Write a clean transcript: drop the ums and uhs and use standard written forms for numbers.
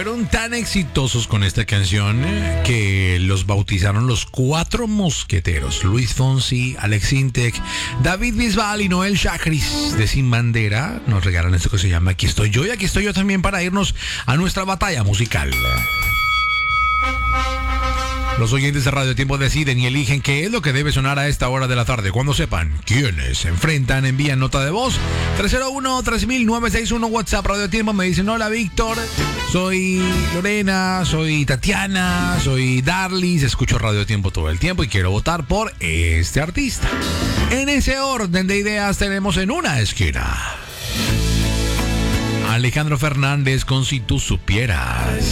fueron tan exitosos con esta canción que los bautizaron los Cuatro Mosqueteros. Luis Fonsi, Alex Intec, David Bisbal y Noel Chacris de Sin Bandera nos regalan esto que se llama Aquí estoy yo, y aquí estoy yo también para irnos a nuestra batalla musical. Los oyentes de Radio Tiempo deciden y eligen qué es lo que debe sonar a esta hora de la tarde. Cuando sepan quiénes se enfrentan, envían nota de voz 301-3961 WhatsApp Radio Tiempo. Me dicen: hola Víctor, soy Lorena, soy Tatiana, soy Darlis, escucho Radio Tiempo todo el tiempo y quiero votar por este artista. En ese orden de ideas tenemos en una esquina Alejandro Fernández con Si tú supieras.